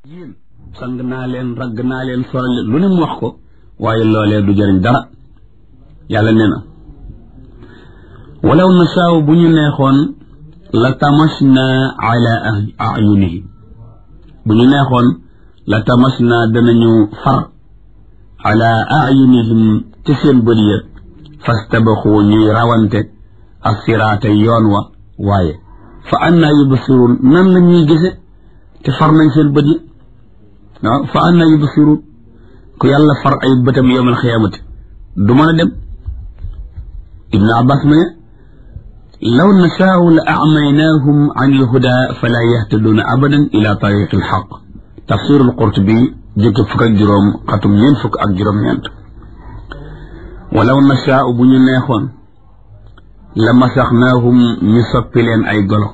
yéen sang naa leen ragg naa leen soral lu ne mu wax ko waaye loolee du jëriñ dara. yàlla nee na walaw nasaaw bu ñu neexoon la tamasna ala ayunihim bu ñu neexoon la tamasna danañu far ala ayunihim ci seen bët ya fastabaxu ñuy rawante assiraata yoon wa waaye fa anna yubsirun nan la ñuy gise te far nañ seen bët yi waaw fa anna yubsirun ku yàlla far ay bëtam yawmal xiyaamati du mën a dem. ibnu abbas mu ne law nashaau la acmaynaahum an ilhuda fala yahtaduuna abadan ila tariqi ilxaq tafsirul qurtubi jukki fukk ak juróom xatum ñeent fukk ak juróom-ñeent. walaw nashaau bu ñu neexoon la masaxnaahum ñu soppi leen ay golo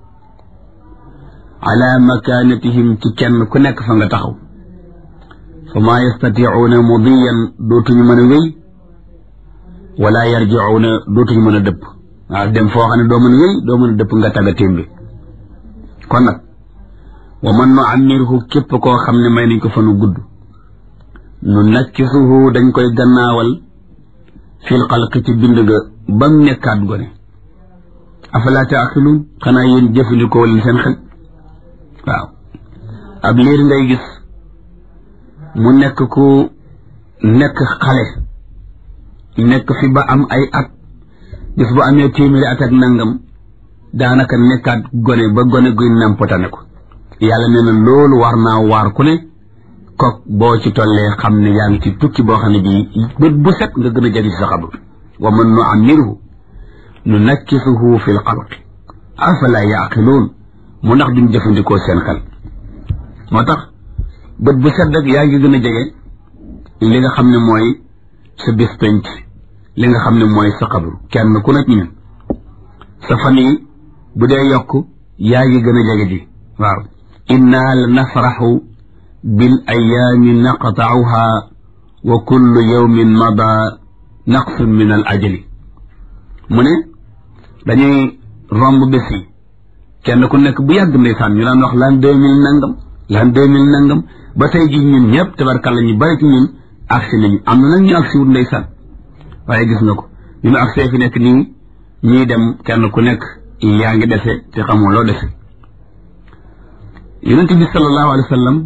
ala makaanatihim ci kenn ku nekk fa nga taxaw fa maa yastatiicuuna mudiyan dootuñu mën a wéy wala yarjicuuna dootuñu mën a dëpp waaw dem foo xam ne doo mën a wéy doo mën a dëpp nga tagga témbi. kon nag wa man nu ammirhu képp koo xam ne may nañ ko fa nu gudd nu nakkisuhu dañ koy gannaawal fil xalqi ci bind ga ba mu nekkaat gone afalaa taaqiluun xanaa yéen jëfandikoo leen seen xel. waaw ab liir ngay gis mu nekk ku nekk xale nekk fi ba am ay at bis bu amee téeméeri at ak nangam daanaka nekkaat gone ba gone guy nampatane ko. yàlla nee na loolu war naa waar ku ne kook boo ci tollee xam ne yaa ngi ci tukki boo xam ne bii bët bu set nga gën a jagi ci sa xabru. wa man nu ammirhu nu nakkisuhu fil xalqi afalaa yaqiluun mu ndax duñ jëfandikoo seen xel. moo tax bët bu set rek yaa ngi gën a jege li nga xam ne mooy sa bis penc li nga xam ne mooy sa xabru kenn ku nekk ñun sa fan yi bu dee yokk yaa ngi gën a jege ji. waaw inna la nafraxu bil ayaami naqtauha wa kullu yawmin mada naqsun min al ajali. mu ne dañuy romb bés yi kenn ku nekk bu yàgg ndeysaan ñu daan wax l'an 2000 nangam l'an 2000 nangam ba tey ji ñun ñëpp tabarkàlla ñu bari ci ñun agsi nañu am na nag ñu agsi wut ndeysaan waaye gis nga ko ñu mu agsee fi nekk nii ñuy dem kenn ku nekk yaa ngi dese te xamoo loo dese. yonent bi sallallahu alayhi wa sallam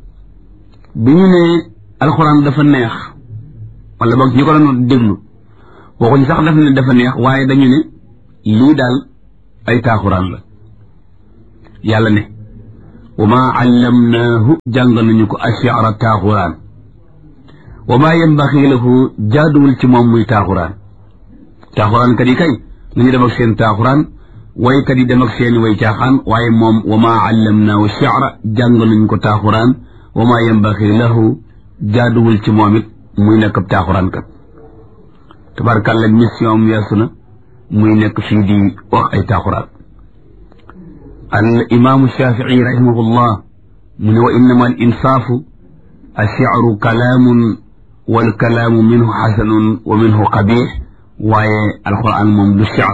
bi ñu ne alxuraan dafa neex wala boog ñu ko doon déglu waxuñ sax dafa ne dafa neex waaye dañu ne lii daal ay taaxuraan la. yàlla ne wa maa allamnaahu jàng nañu ko ashi'ra taaxuraan wa maa yanbaxi lahu jaaduwul ci moom muy taaxuraan. taaxuraan kat yi kay nañu dem ak seen taaxuraan waykat yi dem ak seeni way caaxaan waaye moom wa maa allamnaahu shi'ra jàng nañu ko taaxuraan wa maa yanbaxi lahu jaaduwul ci moom it muy nekk ab taaxuraan kat. tabarkàlla mission am weesu na muy nekk fii di wax ay taaxuraan. al imaamu Shaafi'i rahimahullah mu ne wa innama al insaafu ash-shi'ru kalaamun wal kalaamu minhu xasanun wa minhu qabiix waaye alquran moom du shi'r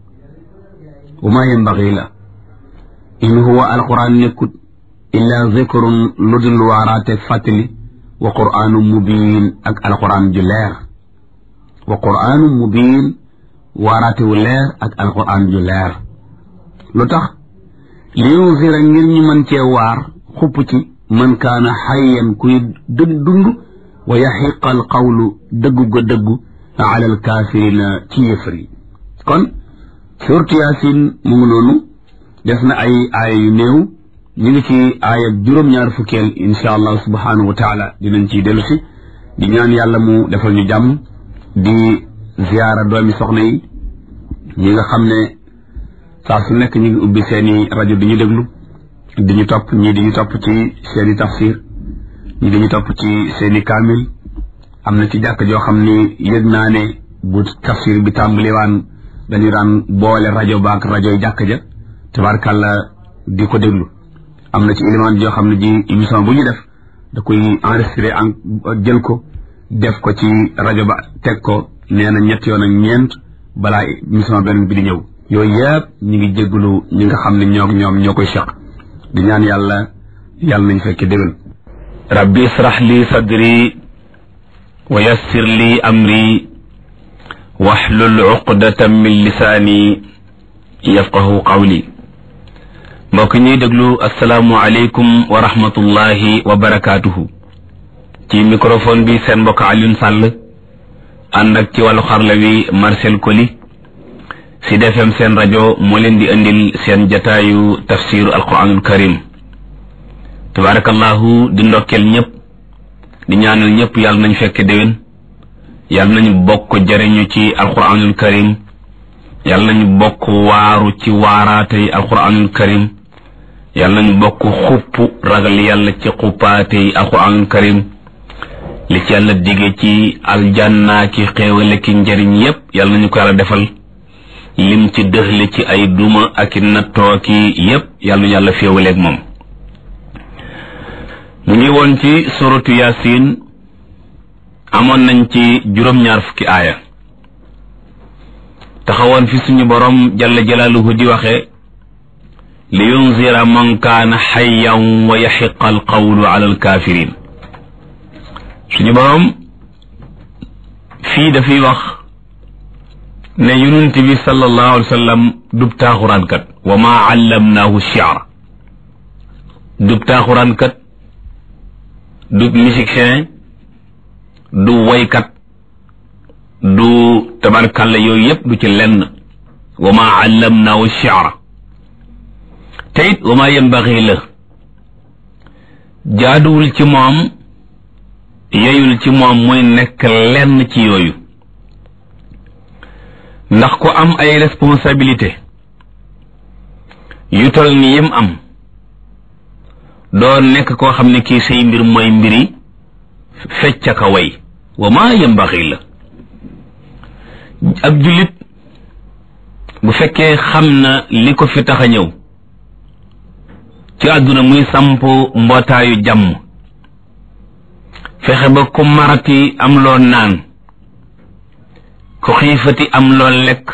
wa maa yanbaghi la in huwa alquran nekkut illaa zikrun lu dul waaraate fàttali wa qur'aanu mubiin ak alquran ju leer wa qur'aanu mubiin waaraate wu leer ak alquran ju leer. lu tax li yunzira ngir ñu mën cee waar xupp ci man kaana xayyan kuy dund wa yaxiqa al qawlu dëggu ga dëggu ala al kaafirina ci yëfër yi. kon suurtu yaasin mu ngi noonu des na ay aaya yu néew ñu ngi ci aaya juróom-ñaar fukkeel insha allah subhanahu wa taala dinañ ciy dellu si di ñaan yàlla mu defal ñu jàmm di ziyaara doomi soxna yi ñi nga xam ne saa su nekk ñu ngi ubbi seeni rajo di ñu déglu di ñu topp ñii di ñu topp ci seeni tafsir ñii di ñu topp ci seeni kaamil. am na ci jàkk joo xam ni yëg naa ne bu tafsir bi tàmbaliwaan dañu daan boole rajo baak rajoy jàkk ja tabarkàlla di ko déglu. am na ci élément joo xam ne ji émission bu ñu def da koy enregistré jël ko def ko ci rajo ba teg ko nee na ñett yoon ak ñeent balaa émission beneen bi di ñëw. yooyu yëpp ñu ngi jégalu ñi nga xam ne ñoom ñoo koy seq di ñaan yàlla yàlla nañ fekk déwén. rabbi israh li sadri wa yassir li amri wahlul uqdatan min lisaani yafqahu qawli. mbokk ñuy déglu asalaamu aleykum wa rahmatullahi wa barakaatuhu. ci microphone bi seen mbokk Alioune Sall ànd ak ci wàllu xarla wi Marcel Koli. Sud FM seen rajo moo leen di indil seen jataayu tafsiru alquranul karim. tabarakallahu di ndokkeel ñëpp di ñaanal ñëpp yàlla nañ fekk déwén, yàlla nañu bokk jëriñu ci alquranul karim, yàlla nañu bokk waaru ci waaraatey alquranul karim, yàlla nañu bokk xupp ragal yàlla ci xuppaatey alquranul karim. li ci yàlla dige ci aljanna ki xéewale ki njëriñ yépp yàlla nañu ko yàlla defal. lim ci dëxle ci ay duma ak i nattoo ki yépp yàlla nañu yàlla féewaleeg moom. mu ngi woon ci suratu yasin, amoon nañ ci juróom-ñaar fukki aaya. taxawoon fi suñu borom jalla jalaaluhu di waxe li yunzira man kaana xayyan wa yaxiqa alqawlu ala alkaafiriin. suñu borom fii dafay wax ne yonent bi sallallahu alayhi wa sallam dub taaxuraankat, wa maa allamnaahu shi'ra. dub taaxuraankat, du musicien, du woykat, du tabarkalla yooyu yépp du ci lenn. wa maa allamnaahu shi'ra. te it wa maa yanbaghi la, jaaduwul ci moom, yeyul ci moom muy nekk lenn ci yooyu. ndax ko am ay responsabilité yu tol ni yim am, doo nekk koo xam ne kii say mbir mooy mbiri fecca ka way. wa maa yambaxi la. ab jullit bu fekkee xam na li ko fi tax a ñëw ci àdduna muy samp mbootaayu jàmm, fexe ba ku marati am loo naan, ku xiifati am loo lekk,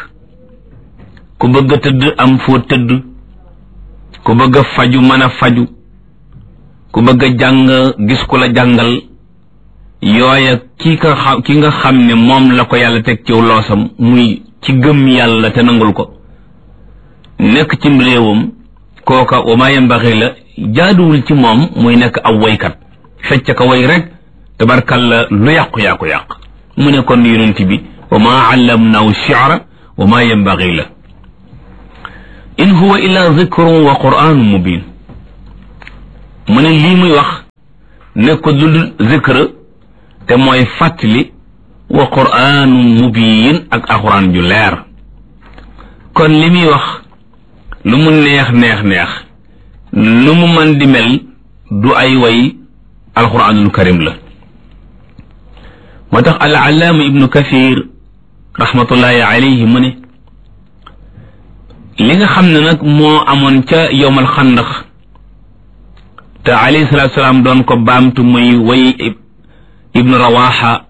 ku bëgg a tëdd am foo tëdd, ku bëgg a faju mën a faju, ku bëgg a jàng gis ku la jàngal. yooya ki nga xam ne moom la ko yàlla teg ciw loosam muy ci gëm yàlla te nangul ko, nekk cim réewam, kooka wa maa yambaxi la, jaaduwul ci moom muy nekk aw woykat fecc ka way rek tabarkalla lu yàqu yaa ko yàq. mu ne kon yonent bi wa maa allamnaahu shi'ra wa maa yanbaghi la. in huwa illa zikrun wa qur'anun mubin. mu ne lii muy wax nekkul lu dul zikr te mooy fàttali, wa qur'anun mubin ak alxuraan ju leer. kon li muy wax lu mu neex neex neex, lu mu mën di mel, du ay way alxuraanul karim la. moo tax al-allaama ibnu kathir rahmatullahi alayhi mu ne li nga xam ne nag moo amoon ca yowmal xandax te alayhi salaatu salaam doon ko baamtu muy way ibnu rawaxa,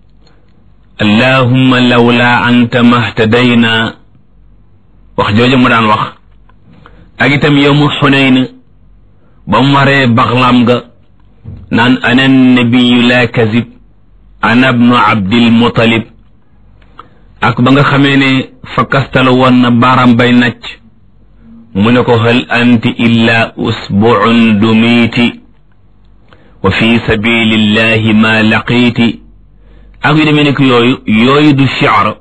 allahumma lawla anta mahtadayna, wax jooju mu daan wax. ak itam yowmu xunayn ba mu waree baxlaam ga naan ana nabiyu la kazib ana ibnu abdil muttalib. ak ba nga xamee ne fa kastalu woon na baaram bay nacc, mu ne ko hal anti illa usbu'un dumiti wa fi sabilillahi ma laqiiti. ak yu demee ne ko yooyu du shi'r,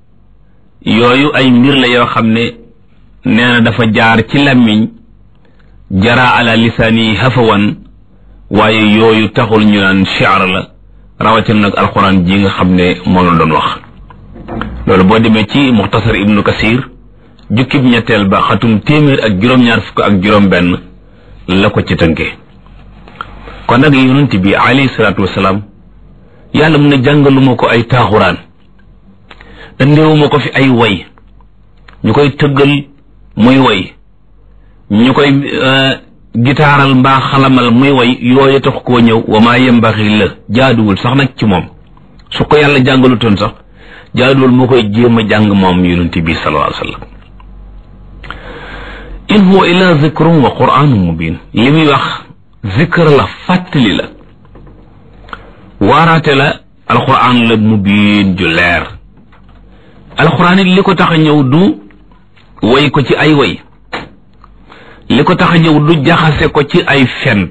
yooyu ay mbir la yoo xam ne nee na dafa jaar ci làmmiñ, jara ala lisaani hafawan, waaye yooyu taxul ñu naan shi'r la, rawatina nag alquran ji nga xam ne moo la doon wax. loolu boo demee ci muxtasar ibnu kasir jukkib ñetteel ba xatum téeméer ak juróom-ñaar fukk ak juróom-benn la ko ci tënkee. kon nag yonent bi alayhi salaatu wasalaam yàlla mun ne jàngaluma ko ay taaxuraan, andeewuma ko fi ay way ñu koy tëggal muy way, ñu koy gitaaral mbaa xalamal muy way, yooyu tax koo ñëw. wa maa yembaxi la, jaaduwul sax nag ci moom. su ko yàlla jàngalutoon sax jaaduwul moo koy jéem a jàng moom yonent bi sallallahu alayhi wa sallam. in huwa illa zikrun wa qur'anun mubin. li muy wax zikr la fàttali la waaraate la alquran la mubiin ju leer alquran it li ko tax a ñëw du way ko ci ay way li ko tax a ñëw du jaxase ko ci ay fent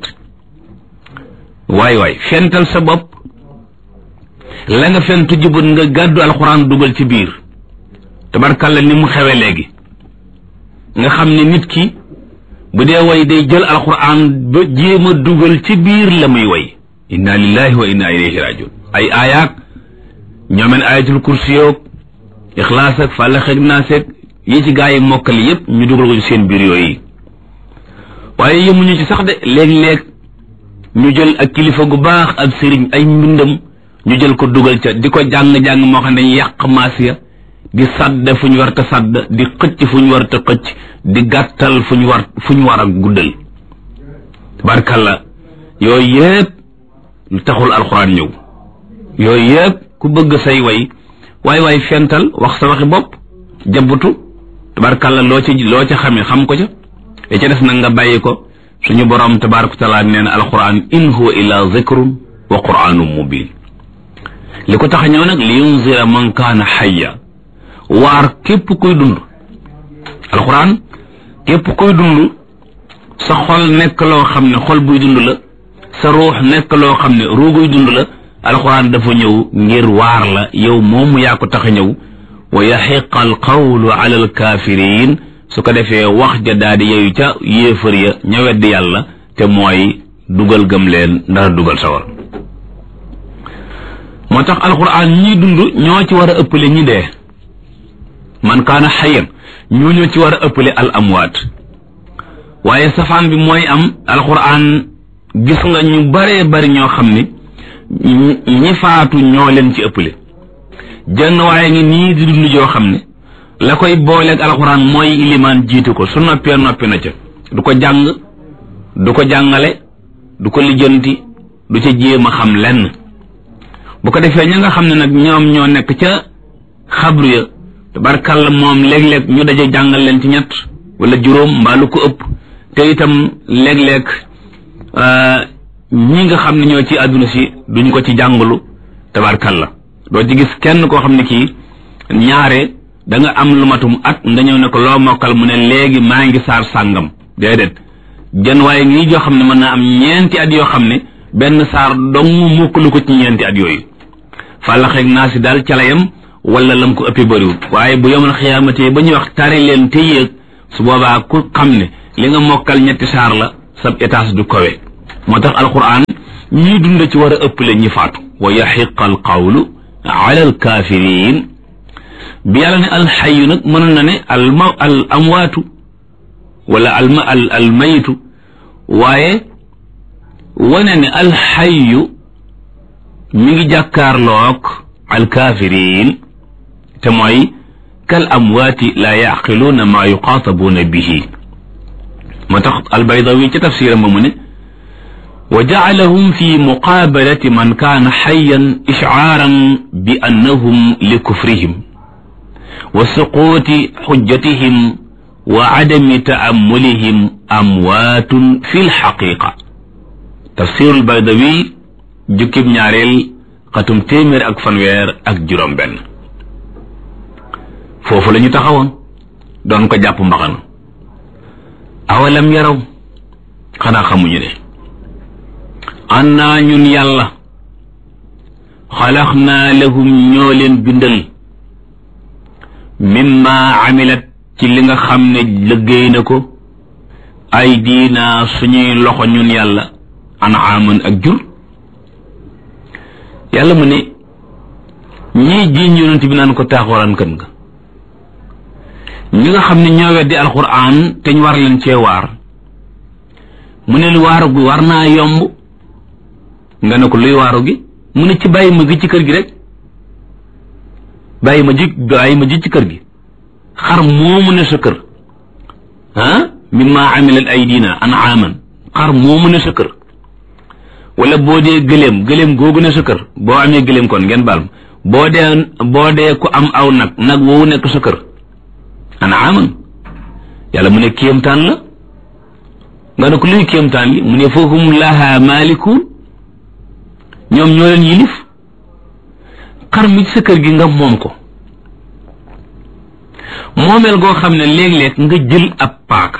waay fental sa bopp la nga fentu jubut nga gàddu alquran dugal ci biir tabarkàlla ni mu xewe léegi nga xam ne nit ki bu dee way day jël alquran ba jéem a dugal ci biir la muy way inna lillahi wa inna ilayhi rajiun ay aayaat ñoomeen ayatul kursi yoog ixlaas ak fàllax ak naas ak yi ci gaa yi mokkali yépp ñu dugal ko ci seen biir yooyu waaye yemuñu ci sax de léeg-léeg ñu jël ak kilifa gu baax ak sëriñ ay mbindam ñu jël ko dugal ca di ko jàng-jàng moo xam ne dañuy yàq maas ya di sadd fu ñu war ta sadd di xëcc fu ñu war ta xëcc di gàttal fu ñu war a guddal tabarkalla yooyu yépp lu taxul alxuraan ñëw yooyu yépp ku bëgg say waay fental wax sa waxi bopp jabbutu tabarkalla loo ca xamee xam ko ca li ca des nag nga bàyyi ko suñu borom tabaraka taala nee na alxuraan in huwa illa zikrun wa qur'anun mubin li ko tax a ñëw nag li yunzira man kaana hayya waar képp kuy dund alxuraan képp kuy dund sa xol nekk loo xam ne xol buy dund la sa ruux nekk loo xam ne ruuguy dund la alxuraan dafa ñëw ngir waar la yow moomu yaa ko tax a ñëw wa yaxiqa al qawlu ala al kaafiriin su ko defee wax ja daal di yeyu ca yéefar ya ña weddi yàlla te mooy dugal gëm leen ndara dugal sawar moo tax alxuraan ñi dund ñoo ci war a ëppale ñi dee man kaana xayyan ñoo ci war a ëppale al amwaat waaye safaan bi mooy am alxuraan gis nga ñu baree bari ñoo xam ne ñi faatu ñoo leen ci ëppale jenn waaye ngi nii di dund joo xam ne la koy booleeg alxuraan mooy ilimaan jiitu ko su noppee noppi na ca du ko jàng du ko jàngale du ko lijjanti du ca jéem a xam lenn bu ko defee ña nga xam ne nag ñoom ñoo nekk ca xabru ya tabarkàlla moom léeg-léeg ñu daje jàngal leen ci ñett wala juróom mbaa lu ko ëpp te itam léeg-léeg ñi nga xam ne ñoo ci àdduna si duñ ko ci jàngalu tabarkàlla doo ci gis kenn koo xam ne kii ñaare da nga am lu matum at nga ñëw ne ko loo mokkal mu ne léegi maa ngi saar sàngam déedéet jën waaye ngi joo xam ne mën naa am ñeenti at yoo xam ne benn saar dong mokkalu ko ci ñeenti at yooyu fàllaxeeg naa si daal calayam wala lam ko ëppee bëriwul waaye bu yomal xiyaamatee ba ñuy wax tari leen te yéeg su boobaa ku xam ne li nga mokkal ñetti saar la sab étage du kawe moo tax alquran ñii dund ci war a ëppale ñi faatu wa yaxiqa al qawlu ala al kaafiriin bi yàlla ne alxayu nag mënoon na ne al amwaatu wala al mayitu waaye wane ne alxayu mi ngi jàkkaarloog al kaafiriin te mooy kal amwaati laa yaqiluuna maa yuqaatabuuna bihi moo tax albaydawi ci tafsiram ba mu ne wa jacalahum fi muqaabalati man kaana xayan ishcaaran bi annahum li kufrihim wa suquuti xujjatihim wa cadami taamulihim amwaatun fi lxaqiqa tafsirul baydawi jukkib ñaareel xatum téeméer ak fanweer ak juróom benn foofu la ñu taxawoon doon ko jàpp mbaxana awalam yaraw xanaa xamuñu ne annaa ñun yàlla xalaxnaa lahum ñoo leen bindal mimma amilat ci li nga xam ne liggéey na ko ay diina suñuy loxo ñun yàlla anaaman ak jur yàlla mu ne ñii jiiñ yonent bi naan ko taaxuraan kan nga ñi nga xam ne ñoo weddi alxuraan te ñu war leen cee waar mu ne lu waaru gi war naa yomb nga ne ko luy waaru gi mu ne ci bàyyi ma gi ci kër gi rek bàyyi ma ji ci kër gi xar moomu ne sa kër mimma amilat aydina an'aman xar moomu ne sa kër wala boo dee gëléem googu ne sa kër boo amee gëléem kon ngeen baal ma boo dee ku am aw nag woowu nekk sa kër an'aman yàlla mu ne kéemtaan la nga ne ko luy kéemtaan li mu ne fahum laha maalikun ñoom ñoo leen yilif xar mi ci sa kër gi nga moom ko moomeel goo xam ne léeg-léeg nga jël ab paaka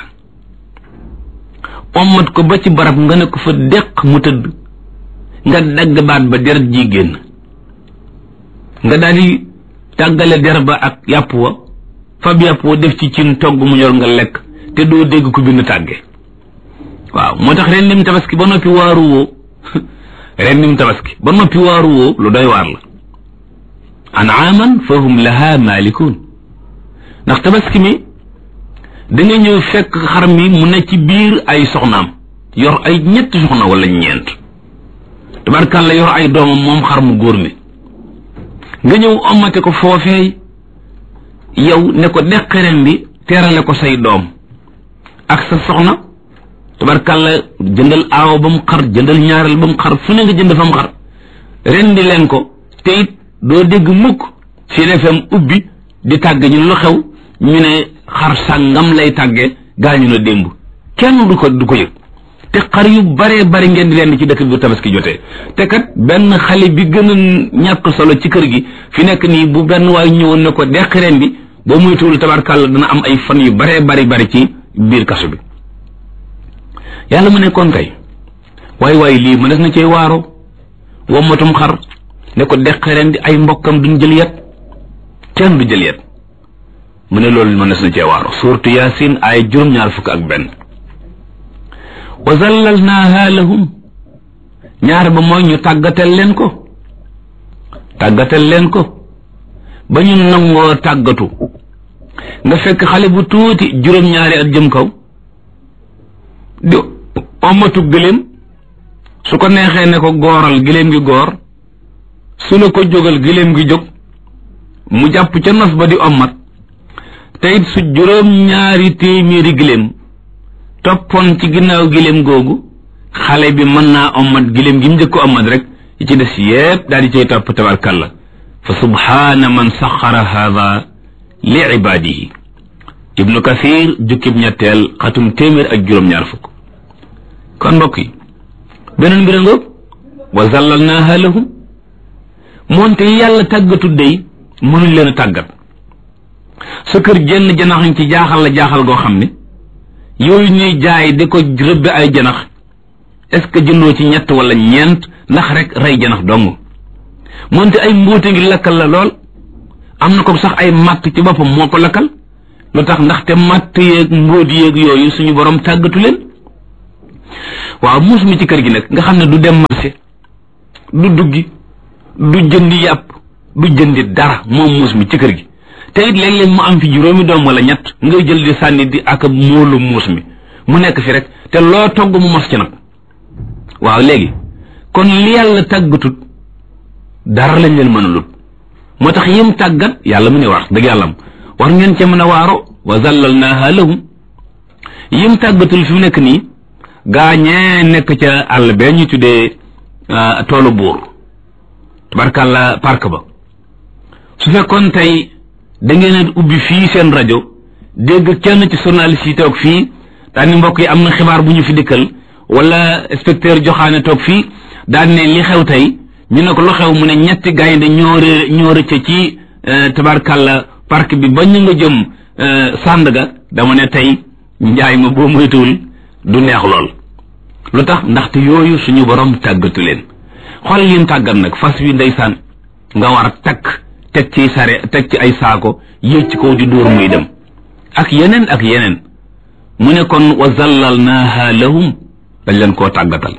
ommat ko ba ci barab nga ne ko fa deq mu tëdd nga dagg baat ba deret ji génn nga daal di tàggale der ba ak yàpp wa fab yàpp wa def ci cin togg mu ñor nga lekk te doo dégg ku bind tàgge waaw moo tax ren dim tabaski ba noppi waaru woo ren dim tabaski ba noppi waaru woo lu doy waar la an'aaman fahum laha maalikun ndax tabaski mi da nga ñëw fekk xar mi mu ne ci biir ay soxnaam yor ay ñetti soxna wala ñeent tabarkàlla yor ay doomam moom xar mu góor mi nga ñëw omate ko foofee yow ne ko deq ren bi teerale ko say doom ak sa soxna tabarkàlla jëndal aaw ba mu xar jëndal ñaareel ba mu xar fu ne nga jënd fa mu xar ren di leen ko te it doo dégg mukk ci FM ubbi di tàgg ñu lu xew ñu ne xar sàngam lay tàgge gaañu na démb kenn du ko yëg te xar yu baree bari ngeen di leen ci dëkk bi tabaski jotee te kat benn xale bi gën a ñàkk solo ci kër gi fi nekk nii bu benn waay ñëwoon ne ko deq ren bi boo muytuwul tabarkàlla dana am ay fan yu baree bari ci biir kasu bi yàlla mu ne kon kay waay lii ma des na cee waaro wommatum xar ne ko deq ren di ay mbokkam duñ jël yet kenn du jël yet mu ne loolu ma des na cee waaro suuratu yaasin ay juróom-ñaar fukk ak benn wa zallalnaaha lahum ñaar ba mooy ñu tàggatal leen ko ba ñu nangoo tàggatu nga fekk xale bu tuuti juróom-ñaari at jëm kaw di omatu gëléem su ko neexee ne ko gooral gëléem gi goor su la ko jógal gëléem gi jóg mu jàpp ca nos ba di omat te it su juróom-ñaari téeméeri gëléem toppoon ci ginnaaw gëléem googu xale bi mën naa omat gëléem gi mu njëkk ko omat rek yi ci des yépp daal di cay topp tabarkalla fa subhaana man saxara haada li ibaadihi ibnu kathir jukkib ñetteel xatum téeméer ak juróom-ñaar fukk kon mbokk yi beneen mbir ngoog wa zallalnaaha lahum moonte yàlla tàggatu dey mënuñ leen a tàggat sa kër jenn janax ci jaaxal goo xam ne yooyu ñuy jaay di ko rëbbe ay janax est-ce que jëndoo ci ñett wala ñeent ndax rek rey janax dong moonte ay mbóote ngi lakkal la lool am na ko sax ay matt ci boppam moo ko lakkal lu tax ndaxte matt yeeg mbóot yeeg yooyu suñu borom tàggatu leen waaw muus mi ci kër gi nag nga xam ne du dem marché du duggi du jëndi yàpp du jëndi dara moom muus mi ci kër gi te it léeg-léeg mu am fi juróomi doom wala ñett ngay jël di sànni di ak móolu muus mi mu nekk fi rek te loo togg mu mos ci nag waaw léegi kon li yàlla tàggatut dara lañ leen mën a lut moo tax yim tàggat yàlla mu ne wax dëgg yàlla war ngeen ca mën a waaro wa zallalnaaha lahum yim tàggatul fi mu nekk nii gaañee nekk ca àll bee ñu tuddee toolu buur tabarkàlla park ba su fekkoon tey da ngeen ubbi fii seen rajo dégg kenn ci journaliste yi toog fii daal ni mbokk yi am na xibaar bu ñu fi dikkal wala inspecteur joxaane toog fii daal ne li xew tey ñu ne ko lu xew mu ne ñetti gaynde ñoo rëcc ci tabarkàlla parc bi ba ñu nga jëm Sandaga dama ne tey njaay ma boo moytuwul du neex lool lu tax ndaxte yooyu suñu borom tàggatu leen xool yin tàggat nag fas wi ndeysaan nga war a takk teg ci ay saako yëg ci kaw di dóor muy dem ak yeneen mu ne kon wa zallalnaaha lahum dañ leen koo tàggatal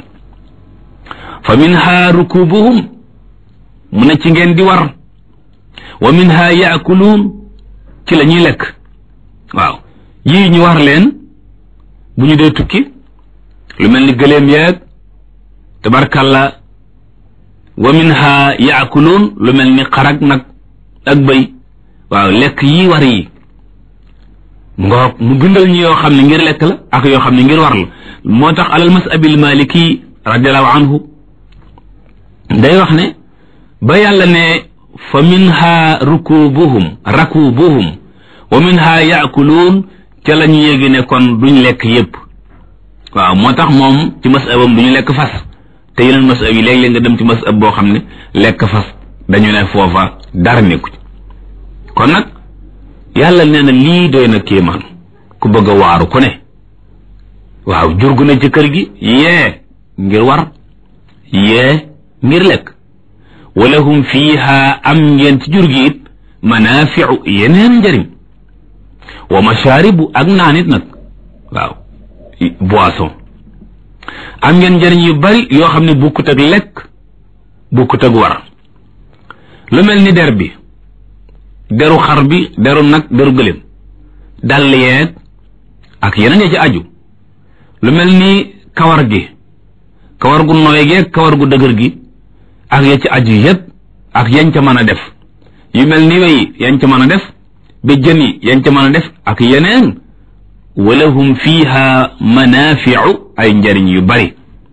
fa minha rukubuhum mu ne ci ngeen di war wa minha yaakuluun ci la ñuy lekk waaw yii ñu war leen bu ñu dee tukki lu mel ni gëléem yeeg tabarkalla wa minha yaakuluun lu mel ni xarag nag ak bëy waaw lekk yii war yi ngoog mu bindal ñu yoo xam ne ngir lekk la ak yoo xam ne ngir war la moo tax alal masabil maliki radiallahu anhu day wax ne ba yàlla ne fa minha rakubuhum wa minha yaakuluun ca la ñu yéegi ne kon duñ lekk yépp waaw moo tax moom ci masabam du ñu lekk fas te yeneen masab yi léeg-léeg nga dem ci masab boo xam ne lekk fas dañu ne foofa dara nekku kon nag yàlla nee na lii doy na kéemaan ku bëgg a waaru ku ne waaw jurgu na ci kër gi yee ngir war yee ngir lekk walahum fiiha am ngeen ci jur gi it manaafiu yeneen njëriñ wa mashaaribu ak naan it nag waaw boisson am ngeen njëriñ yu bari yoo xam ne bukkut ak lekk bukkut ak war lu mel ni der bi deru xar bi deru nag deru gëléem dàll yeeg ak yeneen ya ci aju lu mel ni kawar gi kawar gu nooy geeg kawar gu dëgër gi ak ya ci aju yépp ak yañ ca mën a def yu mel ni wey yañ ca mën a def ba jën yi yañ ca mën a def ak yeneen walahum fiha manaafiu ay njariñ yu bari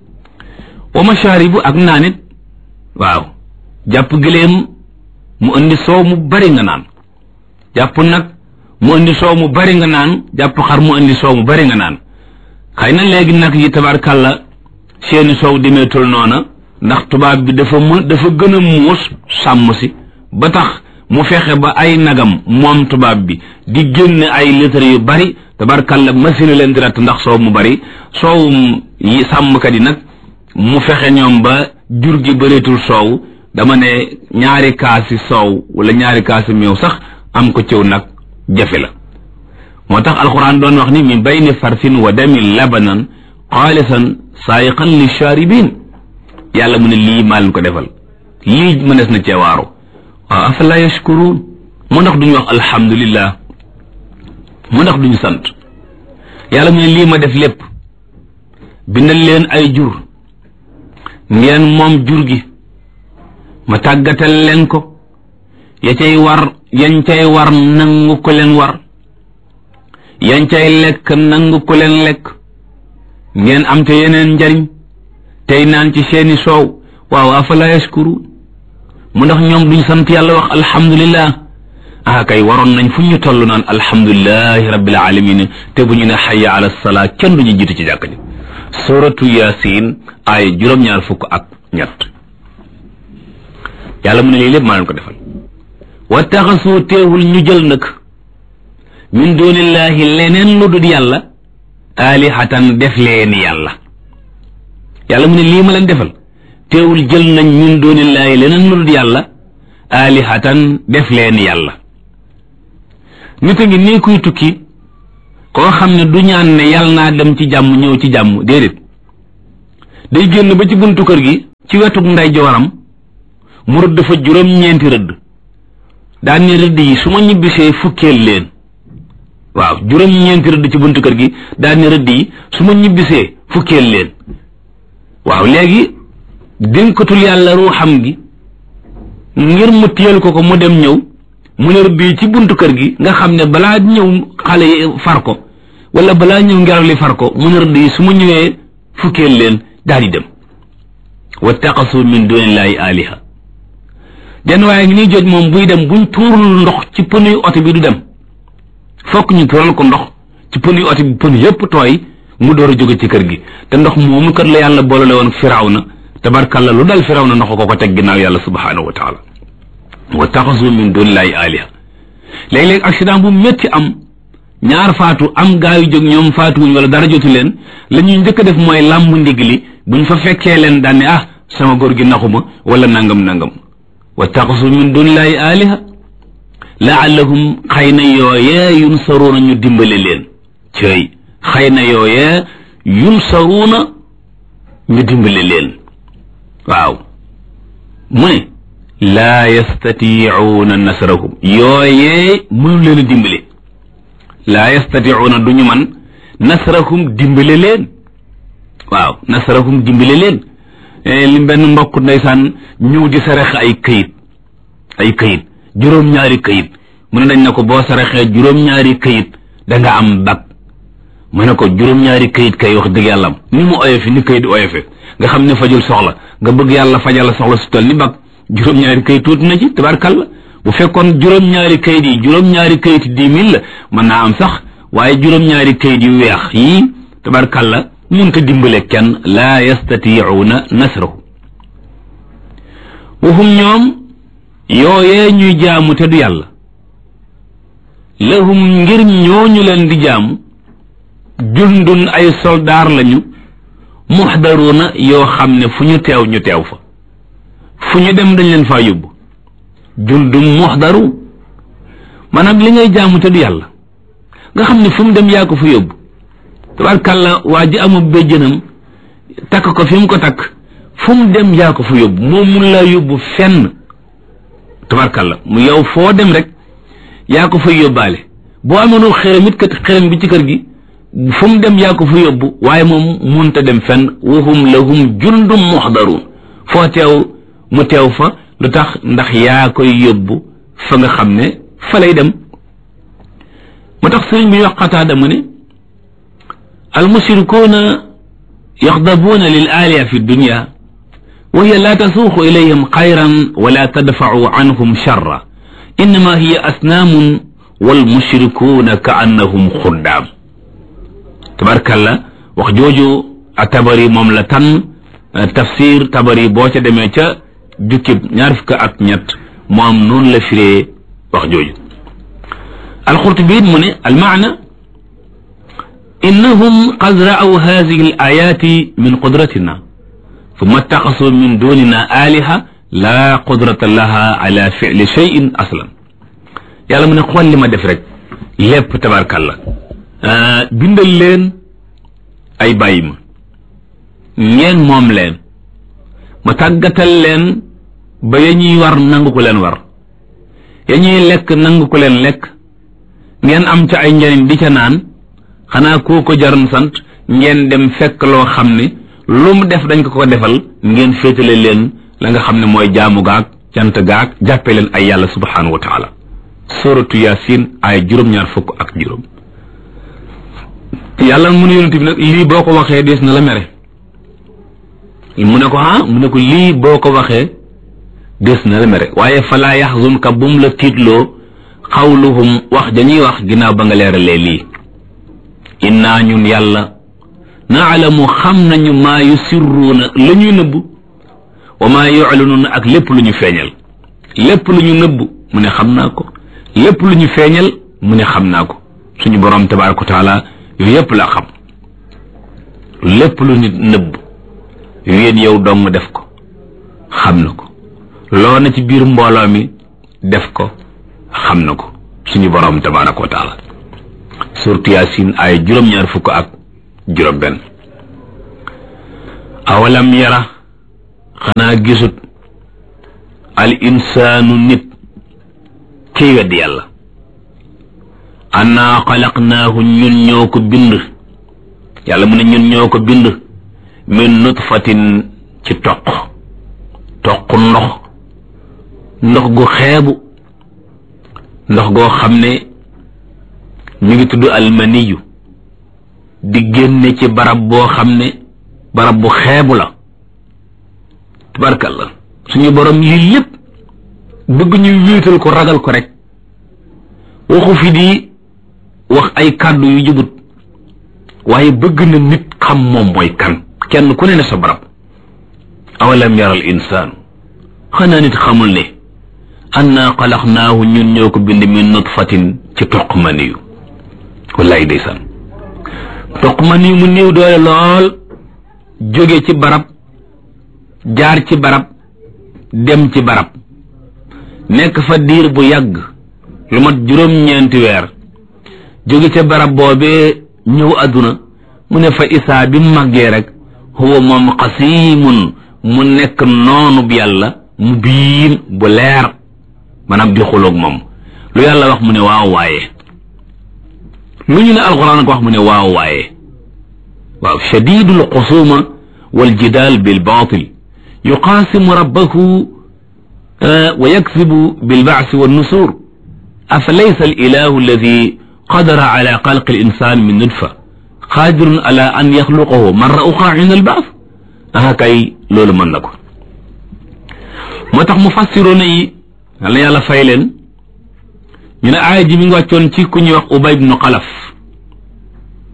wa mashaaribu ak naanit waaw jàpp gëléem mu indi soow mu bari nga naan jàpp nag mu indi soow mu bari nga naan jàpp xar mu indi soow mu bari nga naan xëy na léegi nag yi tabarkàlla seeni soow demeetul noona ndax tubaab bi dafa gën a muus sàmm si ba tax mu fexe ba ay nagam moom tubaab bi di génne ay litre yu bari tabarkàlla machine leen di ratt ndax soow mu bari soowum yi sàmmkat yi nag mu fexe ñoom ba jur gi bëreetul soow dama ne ñaari kaasi soow wala ñaari kaasi meew sax am ko cëw nag jafe la moo tax alquran doon wax ni min bayni farsin wa damin labanan xaalisan saayiqan li shaaribin yàlla mu ne lii maa leen ko defal lii mënees na cee waaru waaw afala yashkuruun mu ndax duñu wax alhamdulillah mu ndax duñu sant yàlla mu ne lii ma def lépp bindal leen ay jur ngeen moom jur gi ma tàggatal leen ko yañ cay war nangu ko leen war yañ cay lekk nangu ko leen lekk ngeen am te yeneen njariñ tey naan ci seeni soow waaw afala yashkuru mu ndax ñoom duñ sant yàlla wax alhamdulillah kay waroon nañ fu ñu toll naan alhamdulillahi rabbil alamin te bu ñu ne hayya ala salaa kenn duñu jiitu ci jàkk ji suratu yasin ay juróom-ñaar fukk ak ñett yàlla mu ne lii lépp maa leen ko defal wattaxasu teewul ñu jël nag min dunillahi leneen lu dul yàlla alihatan def leen yàlla yàlla mu ne lii ma leen defal teewul jël nañ min dunillahi leneen lu dul yàlla alihatan def leen yàlla nit a ngi nii kuy tukki koo xam ne du ñaan ne yàlla naa dem ci jàmm ñëw ci jàmm déedéet day génn ba ci buntu kër gi ci wetu ndeyjooram mu rëdd fa juróom-ñeenti rëdd daan ne rëdd yi su ma ñibbisee fukkeel leen waaw juróom-ñeenti rëdd ci buntu kër gi daan ne rëdd yi su ma ñibbisee fukkeel leen waaw léegi dénkatul yàlla ruuxam gi ngir mu téyel ko mu dem ñëw mu ne rëdd yi ci buntu kër gi nga xam ne balaa ñëw xale yi far ko wala balaa ñëw ngelaw li far ko mu ne rëdd yi su ma ñëwee fukkeel leen daal di dem wattaqasu min dunillahi aliha jenn waaye ngi ñuy jooj moom buy dem buñ tuurul ndox ci pënuy oto bi du dem fokk ñu tuural ko ndox ci pënuy oto bi pën yépp tooy mu door a jóge ci kër gi te ndox moomu kat la yàlla boolale woon firawna tabarkalla lu dal firawna ndox ko teg ginnaaw yàlla subhanahu wa taala wattaxasu min dunillahi aliha léeg-léeg accident bu métti am ñaar faatu am gaa yu jóg ñoom faatuwuñ wala dara jotu leen la ñuy njëkk a def mooy làmb ndig li buñ fa fekkee leen daan ne sama góor gi naxuma wala nangam wattaxasu min dunillahi aliha laallahum xëy na yooyee yunsaruuna ñu dimbale leen cëy xëy na yooyee yunsaruuna ñu dimbale leen waaw mu ne laa yastatiicuuna nasrahum yooyee mënu leen a dimbale laa yastatiicuuna duñu man nasrahum dimbale leen waaw nasrahum dimbale leen li benn mbokk ndeysaan ñëw di saraxe ay këyit juróom-ñaari këyit mu ne dañ na ko boo saraxee juróom-ñaari këyit da nga am bag mu ne ko juróom-ñaari këyit kay wax dëgg yàlla ni mu oyofe ni këyit oyofe nga xam ne fajul soxla nga bëgg yàlla fajal la soxla su toll ni bag juróom-ñaari këyit tuuti na ci tabarkalla bu fekkoon juróom-ñaari këyit yi juróom-ñaari këyit 10 000 la mën naa am sax waaye juróom-ñaari këyit yu weex yii tabarkalla munta dimbale kenn laa yastatiicuuna nasrahu wahum ñoom yooyee ñuy jaamu te du yàlla lahum ngir ñooñu leen di jaamu jundun ay soldaar lañu muxdaruuna yoo xam ne fu ñu teew ñu teew fa fu ñu dem dañ leen faa yóbbu jundum muxdaru maanaam li ngay jaamu te du yàlla nga xam ne fu mu dem yaa ko fa yóbbu tabarkàlla waa ji amul béjjënam takk ko fi mu ko takk fu mu dem yaa ko fa yóbbu moom mun laa yóbbu fenn tabarkàlla mu yow foo dem rek yaa ko fay yóbbaale boo amoonul xeram it kat xeram bi ci kër gi fu mu dem yaa ko fa yóbbu waaye moom munta dem fenn wahum lahum jundum muxdaruun foo teew mu teew fa lu tax ndax yaa koy yóbbu fa nga xam ne fa lay dem moo tax sëriñ bi ñu wax Qataada mu ne almushrikuuna yaxdabuuna lil aaliya fi dunya wa hiya laa tasuuqu ilayhim xayran wala tadfacu anhum charra innama hiya asnaamun walmushrikuuna ka annahum xuddaam tabarkalla wax jooju a tabari moom la tan tafsir tabari boo ca demee ca jukkib 23 moom noonu la firee wax jooju alxurtubi mu ne almaana innahum qad ra'aw haadihi al ayaati min qudratina thumma ittaxasu min dunina aliha la qudrata laha ala fi'li shay'in aslan yàlla mu ne xool li ma def rek lépp tabarkalla bindal leen ay bàyyi ma ngeen moom leen ma tàggatal leen ba ya ñuy war nangu ko leen war ya ñuy lekk nangu ko leen lekk ngeen am ca ay njëriñ di ca naan xanaa koo ko jaroon sant ngeen dem fekk loo xam ne lu mu def dañ ko defal ngeen féetale leen la nga xam ne mooy jaamu gaag cant gaag jàppe leen ay yàlla subhanahu wa taala suratu yasin ay juróom-ñaar fukk ak juróom yàlla mu ne yonent bi nag lii boo ko waxee dees na la mere mu ne ko mu ne ko lii boo ko waxee des na la mere waaye falaa yaxzunka bum la tiitloo xawluhum wax dañuy wax ginnaaw ba nga leeralee lii innaa ñun yàlla naalamu xam nañu maa yusirruuna la ñuy nëbb wa maa yuclinuuna ak lépp lu ñu feeñal lépp lu ñu nëbb mu ne xam naa ko lépp lu ñu feeñal mu ne xam naa ko suñu borom tabaaraka wa taala yooyu yépp la xam lépp lu nit nëbb yéen yow dong def ko xam na ko loo na ci biir mbooloo mi def ko xam na ko suñu borom tabaaraka wa taala suuratu Yaasin ay juróom-ñaar fukk ak juróom benn awalam yara xanaa gisut al insaanu nit kiy weddi yàlla annaa xalaqnaahu ñun ñoo ko bind yàlla mu ne ñun ñoo ko bind min nutfatin ci toq ndox gu xeebu ndox goo xam ne ñu ngi tudd almaniyu di génne ci barab boo xam ne barab bu xeebu la tabarkallah suñu borom lii lépp bëgg ñu wéetal ko ragal ko rek waxu fi di wax ay kàddu yu jubut waaye bëgg na nit xam moom mooy kan kenn ku ne sa barab awalam yaral insaanu xanaa nit xamul ne annaa xalaqnaahu ñun ñoo ko bind min nutfatin ci toq maniyu wallaay ndeysaan toq maniyu mu néew doole lool jóge ci barab jaar ci barab dem ci barab nekk fa diir bu yàgg lu mat juróom-ñeenti weer jóge ca barab boobee ñëw àdduna mu ne fa isaa bi màggee rek huwa moom xasiimun mu nekk noonu bi yàlla mu biin bu leer maanaam di xuloog moom lu yàlla wax mu ne waaw waaye lu ñu ne alxuraan ko wax mu ne waaw waaye waaw shadidul xusuma wal jidaal bil baatil yuqaasimu rabbahu wa yaksibu bil baasi wan nusuur afa laysa al ilahu alladi qadara ala xalqi al insan min nutfa qaadirun ala an yaxluqahu marra uxra inda al baas kay loolu mën na ko moo tax mu fassiroona yi yàlla yàlla fay leen ñu ne aaya ji mi ngi wàccoon ci ku ñuy wax Ubay ibnu Xalaf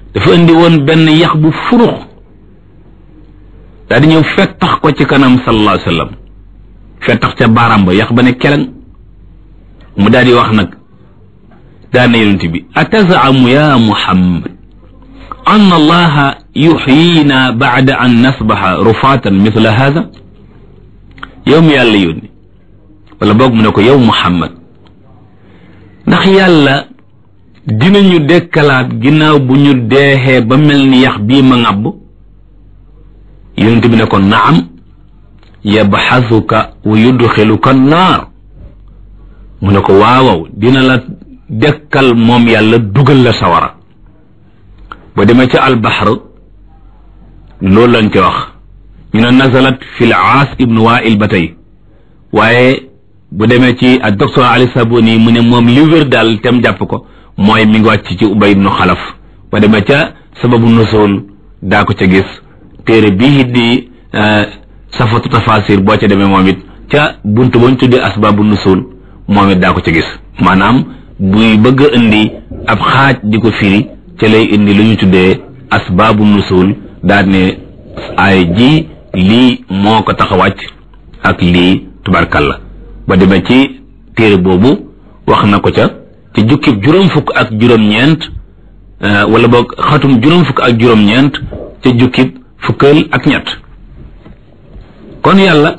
dafa indi woon benn yax bu furux daal di ñëw fettax ko ci kanam sallallahu alayhi wa sallam fettax ca baaraam ba yax ba ne keleng mu daal di wax nag daan na yonent bi atazamu ya muhammad an allaha yuxyina bacda an nasbaxa rufaatan mithla hada yow mi yàlla yónni wala boog mu ne ko yow muhammad ndax yàlla dinañu dekkalaat ginnaaw bu ñu deexee ba mel ni yax bii ma ŋàbb yonent bi ne ko naam yabxasuka wa yudxiluka naar mu ne ko waawaw dina la dekkal moom yàlla dugal la sawara ba demee ca albaxar loolu lañ ci wax ñu ne nazalat fi l aas ibnu wail ba tey waaye bu demee ci ak docteur Ali Sabuni mu ne moom li wér daal tem jàpp ko mooy mi ngi wàcc ci Ubay ibnu Xalaf ba demee ca sababu nusul daa ko ca gis téere bii di safatu tafasir boo ca demee moom it ca buntu bañ tuddee asbaabu nusul moom it daa ko ca gis maanaam buy bëgg a indi ab xaaj di ko firi ca lay indi lu ñu tuddee asbaabu nusul daal ne ay ji lii moo ko tax a wàcc ak lii tubarkalla ba demee ci téere boobu wax na ko ca ci jukkib juróom fukk ak juróom-ñeent wala boog xatum juróom fukk ak juróom-ñeent ca jukkib fukkal ak ñett kon yàlla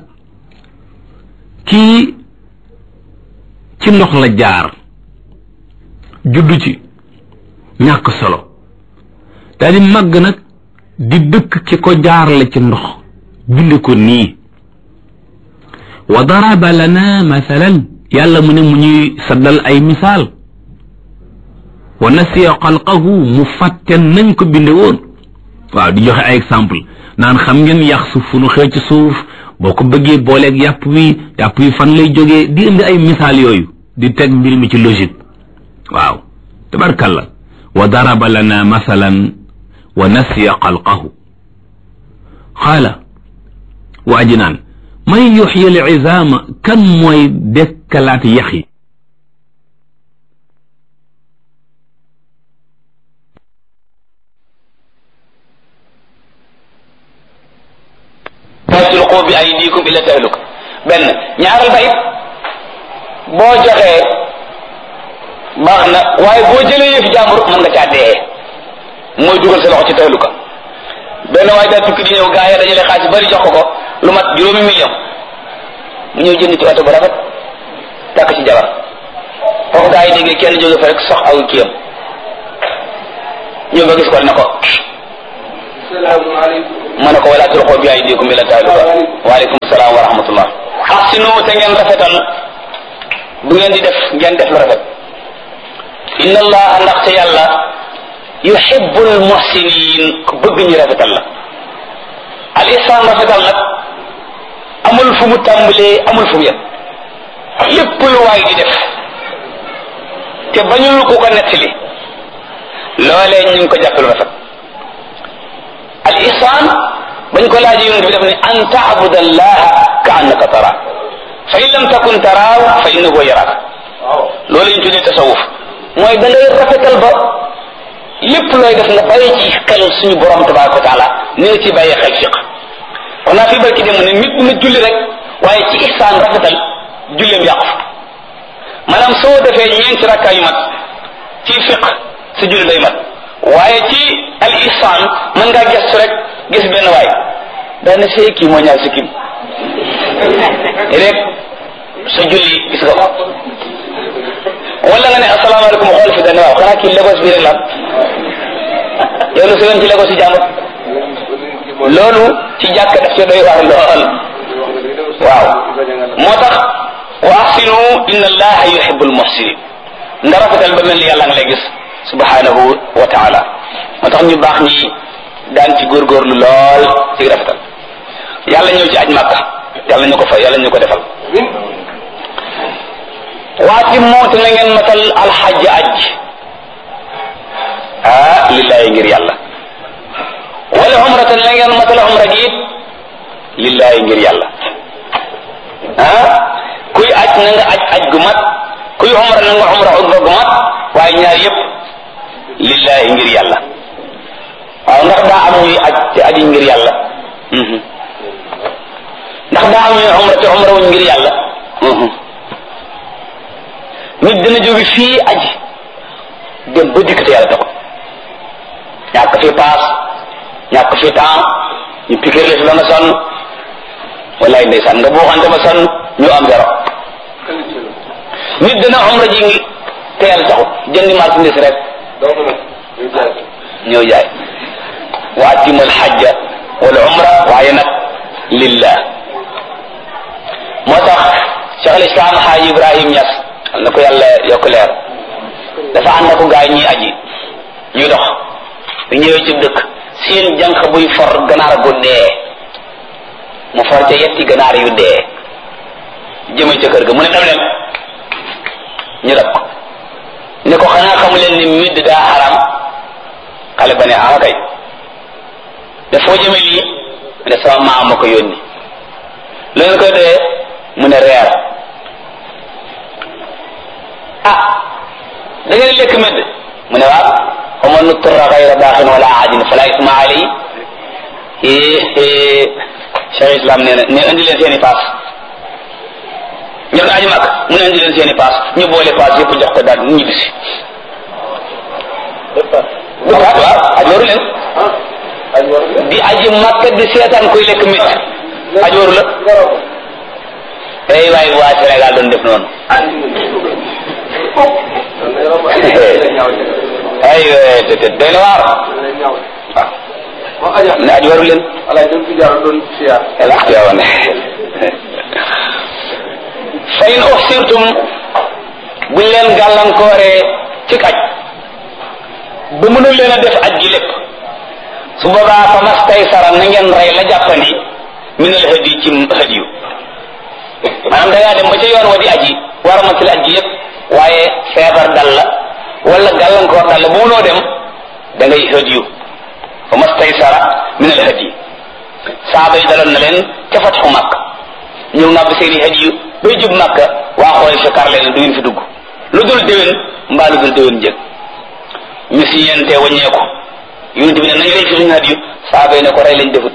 kii ci ndox la jaar juddu ci ñàkk solo daal di màgg nag di dëkk ki ko jaarale ci ndox bind ko nii wa daraba lana mathalan yàlla mu ne mu ñuy saddal ay misaal wa nasiya xalqahu mu fàtte nañ ko binde woon waaw di joxe ay exemple naan xam ngeen yax suuf fu nu xëy ci suuf boo ko bëggee booleeg yàpp wi fan lay jógee di indi ay misaal yooyu di teg mbir mi ci logique waaw tabarkalla wa daraba lana mathalan wa nasiya xalqahu xaala waa ji naan man yuxyi al izaama kan mooy dekkalaat yax yi tulqu bi aydikum ila tahluka benn ñaaral ba it boo joxee baax na waaye boo jëlee yëf jàmbur mën nga caa dee mooy dugal sa loxo ci tahluka benn waaye daa tukki di ñëw gaa yi dajale xaalis bari jox ko lu mat juróomi million mu ñëw jënd ci oto bu rafet takk ci jabar foofu gaa yi déggee kenn jóge fa rek sox aw kiyam ñëw ba gis ko ne ko ma ne ko wala tulqu bi aydikum ila tahluka waaleykum salaam wa rahmatullah ahsinu te ngeen rafetal bu ngeen di def ngeen def lu rafet inna allaha ndaxte yàlla yuhibbul muhsinin ku bëgg ñu rafetal la al ihsan rafetal nag amul fu mu tàmbalee amul fu mu yem lépp lu waay di def te bañul ku ko nettali loolee ñu ngi ko jàppal rafet al ihsan bañ ko laaj yonent bi def ne an ta'buda allaha ka annaka tara fa in lam takun taraahu fa innahu yaraak loolu ñu tuddee tasawuf mooy da ngay rafetal ba lépp looy def nga bàyyi ci xel suñu borom tabaraka wa taala ni nga ci bàyyi xel fiq wax naa fi barki dem ne nit na julli rek waaye ci ihsaan rafetal julleem yàqu maanaam soo defee ñeenti rakkaa yu mat ci fiq sa julli day mat waaye ci al ihsaan mën ngaa gestu rek gis benn waay daana see kii moo ñaar si kim rek sa julli gis nga ko wala nga ne asalaamaaleykum xool fi dana waaw xanaa kii Lagos bii rek la yow lu sëyoon ci Lagos yi jàmbur loolu ci jàkk daf ci doy waar lool waaw moo tax wa ahsinu inna allaha yuhibbul muhsinin nga rafetal ba mel ni yàlla nga lay gis subhanahu wa taala moo tax ñu baax ñi daan ci góorgóorlu lool ci rafetal yàlla ñëw ci aj màkka yàlla ñu ko fay yàlla ñu ko defal waati moota na ngeen matal alxajj aj lillahi ngir yàlla wala umratan na ngeen matal umra gi it lillahi ngir yàlla kuy aj na nga aj gu mat kuy umra na nga umra gu mat waaye ñaar yépp lillahi ngir yàlla waaw ndax daa am ñuy aj te aji ngir yàlla ndax daa am ñuy umra te umra wuñ ngir yàlla nit dina jóge fii aji dem ba dikk te yàlla taxul ñàkk fi paas ñàkk fi temps ñu piquer la fi ba nga sonn wallaay ndeysaan nga buuxante ba sonn ñu am zéro nit dina umra ji ngi te yàlla taxul jëndi marchandise rek ñëw jaay wa atimu alxajja wal umra waaye nag lillah moo tax Cheikh al Islam Xaaji Ibrahim Ñas al na ko yàlla yokk leer dafa ànd ak gaay ñuy aji ñuy dox bu ñëwee ci dëkk seen jànq buy for ganaar gu dee mu for ca yetti ganaar yu dee jëme ca kër ga mu ne dem leen ñu dab ko ne ko xanaa xamu leen ni midd daa xaram xale ba ne ah kay dafoo jëme lii mu ne sama maam ma ko yónni lu ngeen koy doyee mu ne reer ah da ngeen lekk medd mu ne waaw ومن اضطر غير باغ ولا عاد فلا إثم عليه Cheikh Islam nee na ne indi leen seeni paas ñu ko aji mag mu ne indi leen seeni paas ñu boole paas yëpp jox ko daal ñibbi si waaw aji waru leen di aji makka di seetaan koy lekk mit aji waru la ay waaye waa Sénégal doon def noonu ay te doy na waar waaw ne aji waru leen fa in uxsirtum buñ leen gàllankooree ci aj ba mënul leen a def aj gi lépp su boobaa fa mastaysara na ngeen rey la jàppandi min al hadi ci hadiyu maanaam da ngaa dem ba ca yoon wa di aji war a matal aj gi yépp waaye feebar dal la wala gàllankoor dal la bu mënoo dem da ngay hadiyu fa mastaysara min al hadi saaba yi daloon na leen ca fatxu Makka ñëw ngàbb seeni hadiyu bay jub Makka waa Quraysh kar leen du ngeen fi dugg lu dul déwén mbaa lu dul déwén njëg ñu si yente waññeeku yonent bi ne nañ rey fi suñu hadiyu saaba yi ne ko rey lañ defut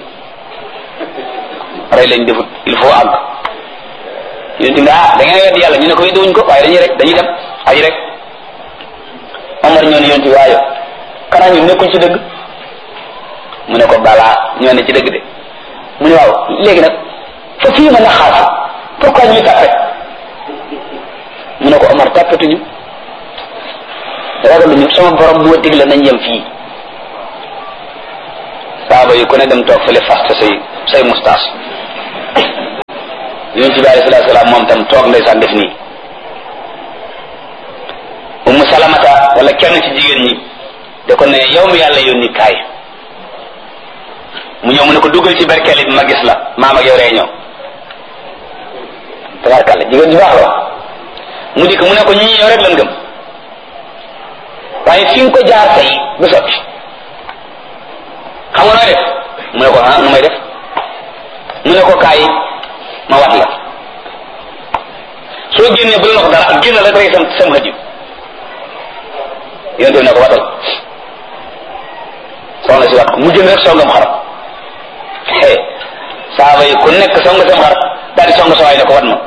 il faut àgg yonent bi ne ah da ngeen weddi yàlla ñu ne ko weddiwuñ ko waaye dañuy rek dañuy dem ay rek Omar ñoo ne yonent bi waaye kanaa ñu nekkuñ ci dëgg mu ne ko balaa ñoo ne ci dëgg de mu ne waaw léegi nag fa fii ma naxaasa pourquoi ñuy tàppe mu ne ko Omar tàppetuñu ragaluñu sama borom moo digle nañ yem fii saaba yi ku ne dem toog fële faste say moustache yonent bi alayhi salaatu salaam moom tam toog ndeysaan def nii Ummu Salamata wala kenn ci jigéen ñi da ko ne yow mi yàlla yónni kaay mu ñëw mu ne ko duggal ci berkeli bi ma gis la maam ak yow réunion tabarkàlla jigéen ju baax la mu dikk mu ne ko ñii yow rek lan gëm waaye fi nga ko jaar tey du sotti xam nga nooy def mu ne ko ah nu may def mu ne ko kaay ma wax la soo génnee bu la wax dara génn la rek sam hëj yonte bi ne ko watal soxna si wat ko mu jënd rek songam xaram saaba yi ku nekk song sam xar daal di song sa waay ne ko wat ma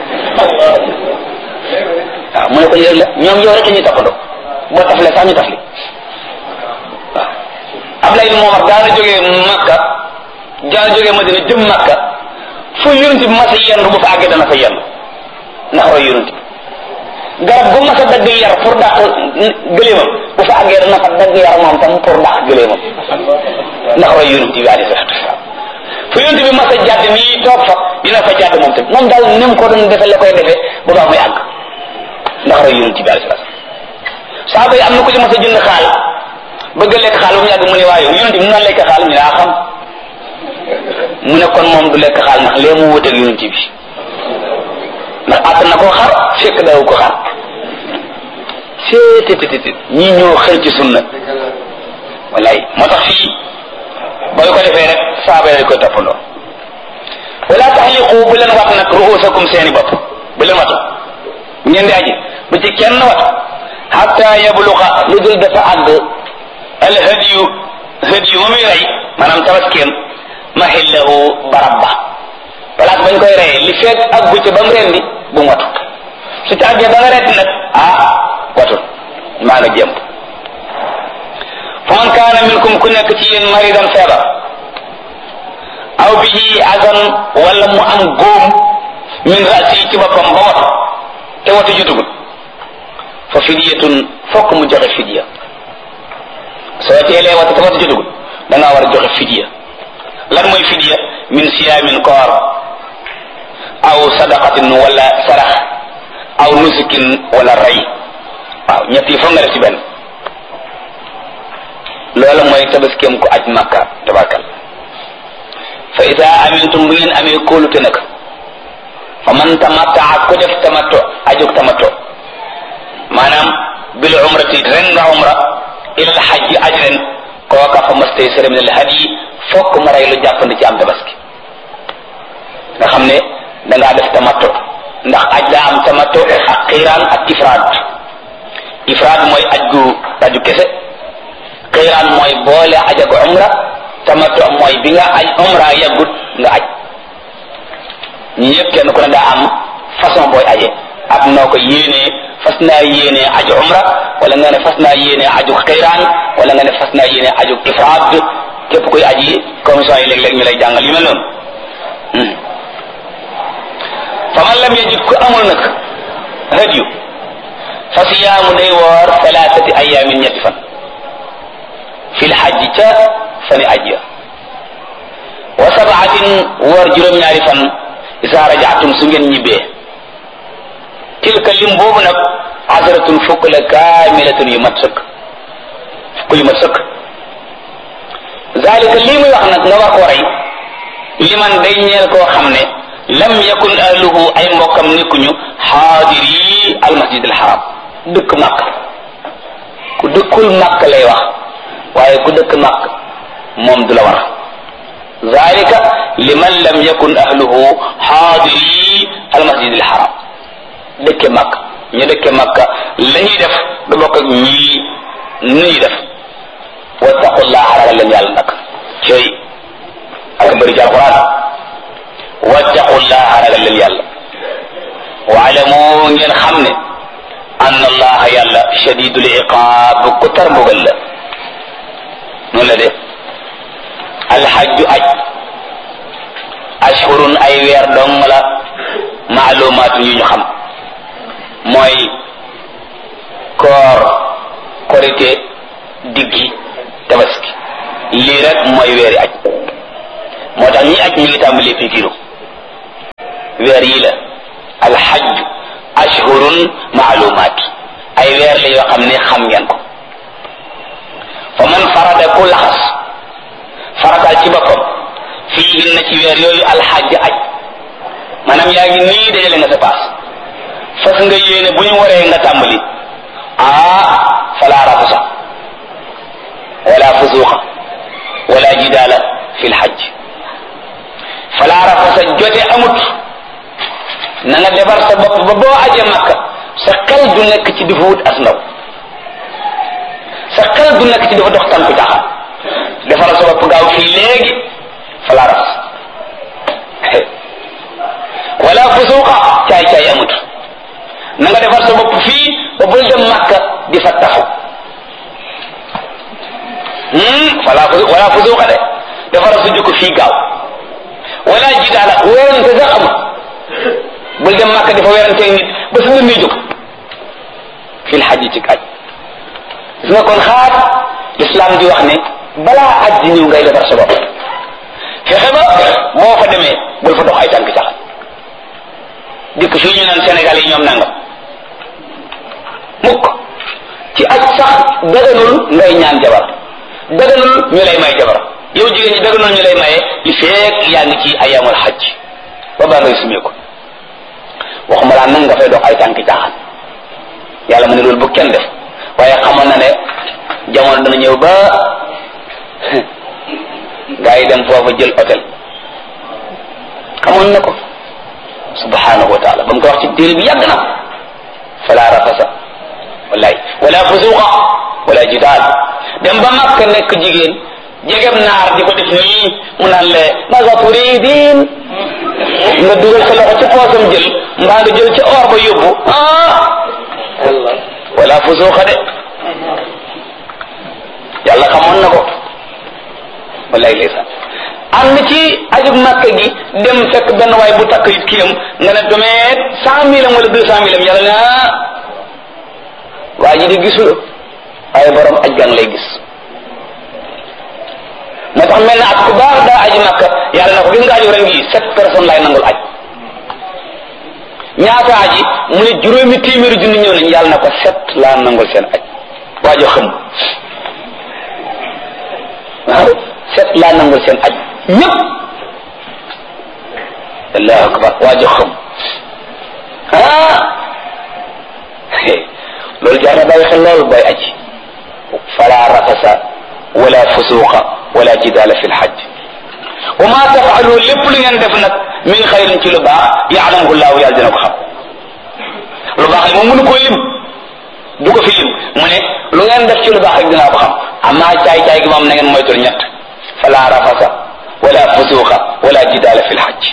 waaw mu ne ko yëg la ñoom yow rek la ñuy toppandoo boo tafle sax ñu tafli waaw Ablaye ibn Umar daana jógee Makka daana jógee Madina jëm Makka fu yonent bi mas a yendu bu fa àggee dana fa yendu ndax roy yonent bi garab bu mas a dagg yar pour dàq gëléemam bu fa àggee dana fa dagg yar moom tam pour dàq gëléemam ndax roy yonent bi alayhi salaatu wasalaam fu yonent bi mas a jàdd nii toog fa dina fa jàdd moom tam moom daal ni mu ko doon defee la koy defee ba baa muy àgg ndax roy yonent bi alayhi salaatu saaba yi am na ko ci mas a jënd xaal bëgg a lekk xaal ba mu yàgg mu ne waaye yonent bi mu naan lekk xaal ñu ne xam mu ne kon moom du lekk xaal ndax lee mu wuteeg yonent bi ndax àtt na koo xar fekk daw ko xar seetetetet ñii ñoo xëy ci sunna wallaay moo tax fii booy ko defee rek saaba yi koy toppandoo wala taxliqu bu leen wat nag ruusakum seeni bopp bu leen watu ngeen di aji bu ci kenn watu hatta yabluqa lu dul dafa àgg alhadiyu hëd yu ma muy rey maanaam tabaskeem mahillahu barab ba place bañ koy reyee li fekk ak gucce ba mu rendi bu mu watu su ci àggee ba nga rendi nag watul maa nga jëm fa man kaana minkum ku nekk ci yéen maridan feebar aw bihi azan wala mu am góom min rasi ci boppam ba watu te watu jotugul fa fidyatun fokk mu joxe fidya soo teelee watu te watu jotugul da ngaa war a joxe fidya lan mooy fidya min siyaamin koor aw sadaqatin wala sarax aw nusukin wala rey waaw ñett yi foog nga def ci benn loolu mooy tabaskeem ko aj makka tabarkal fa ida amintum bu ngeen amee kóolute nag fa man tamattaa ku def tamatto ajug tamatto maanaam bil umrati ren nga umra ila alxajji aj ren kooka fa mastaysara min alhadyi fokk ma rey lu jàppandi ci am tabaski nga xam ne dangaa def tamatto ndax aj daa am tamatto ak xiiraan ak ifraad mooy aju kese xiiraan mooy boole aj ak umra tamattu mooy bi nga aj umra yaggut nga aj ñi ñëpp kenn ku ne daa am façon booy aje ak noo ko yéenee fas naa yéenee aju umra wala nga ne fas naa yéenee aju xiiraan wala nga ne fas naa yéenee aju ifraad képp kuy aji commission yi léeg-léeg ñu lay jàngal yu mel noonu fa man lam yajid ku amul nag hadiyu fa siyaamu day woor thalathati ayamin ñetti fan fil hajji ca fani ajja wa sab'atin woor juróom-ñaari fan isa rajaatum su ngeen ñibbee tilka lim boobu nag asratun fukk la kaamilatun yu mat sëkk fukk yu mat sëkk zalika lii muy wax nag nga war koo rey liman day ñeel koo xam ne lam yakun ahluhu ay mbokkam nekkuñu xaadiri almasjid alxaram dëkk màkk ku dëkkul màkk lay wax waaye ku dëkk màkk moom du la war zalika liman lam yakun ahluhu xaadiri almasjid alxaram dëkke màkk ñu dëkke màkk la ñuy def du bokk ak ñii nu ñuy def wattaqullaha ragal leen yàlla nag cey ak bëri ci alquran wattaqullaha ragal leen yàlla waalamu ngeen xam ne anna allaha yàlla shadidul iqaab ku tar mbugal la noonu la de alxajju aj ashhurun ay weer dong la maalumaatu yu ñu xam mooy koor korite diggi tabaski lii rek mooy weeri aj moo tax ñi aj ñi ngi tàmbalee fikiru weer yi la alxajju ashhurun maalumaat ay weer la yoo xam ne xam ngeen ko fa man farada ku laxas farataal ci boppam fii na ci weer yooyu alxajj aj maanaam yaa ngi nii dajale nga sa paas fas nga yéene bu ñu waree nga tàmbali fala rafusa wala fusuqa wala jidaala fi lxajj fala rafusa jote amut na nga defar sa bopp ba boo aje makka sa xel du nekk ci di fa wut as ndaw sa xel du nekk ci dafa dox tànku jaaxal defaral sa bopp gaaw fii léegi fala rafas wala fusuqa caay amut na nga defar sa bopp fii ba bul dem makka di fa taxaw wala fusuqa de defaral sa jukko fii gaaw wala jidaala weerante sax amut bul dem makka di fa weerante nit ba su nga muy jóg fil xaji ci aj gis nga kon xaat l'islam di wax ne balaa aj di ñëw ngay defar sa bopp fexe ba boo fa demee bul fa dox ay tànk caxat dikk fii ñu naan Sénégal yi ñoom nangam mukk ci aj sax daganul ngay ñaan jabar daganul ñu lay may jabar yow jigéen ñi daganul ñu lay maye li feek yaa ngi ci ayamul xaj ba baa ngay sumee ko waxuma laa nag nga fay dox ay tànk caxat yàlla mu ne loolu bu kenn def waaye xamoon na ne jamono dana ñëw ba gaa yi dem foofa jël hôtel xamoon na ko subhanahu wa taala ba mu ko wax ci téere bi yàgg na fala rafasa wallaay wala fusuqa wala jidaal dem ba Makka nekk jigéen jegem naar di ko def nii mu naan le maga turidin nga dugal sa loxo ci poosam jël mbaa nga jël ca or ba yóbbu wala fusuuxa de yàlla xamoon na ko wallaay laysa am na ci ajub Makka gi dem fekk benn waay bu takk it kiyam nga ne domeet 100 000 wala 200 000 yàlla na waa ji di gisul waaye borom aj gan lay gis moo tax mel na at ku baax daa aji Makka yàlla na ko gis nga aju ren gi 7 personnes lay nangul aj ñaata aji mu ne 5 téeméeri junni ñëw nañ yàlla na ko 7 laa nangul seen aj waajo xam waaw 7 laa nangul seen aj ñëpp allahu akbar waajo xam loolu jaar na bàyyi xel loolu booy aji fala rafasa wala fusuqa wala jidala fi lxaj wa ma tafalu lépp lu ngeen def nag min xayrin ci lu baax yaalamuhu llahu yàlla dina ko xam lu baax li moom mënu ko lim du ko fi lim mu ne lu ngeen def ci lu baax rek dinaa ko xam amaa caay-caay gi moom na ngeen moytul ñett fala rafasa wala fusuqa wala jidala fi lxaj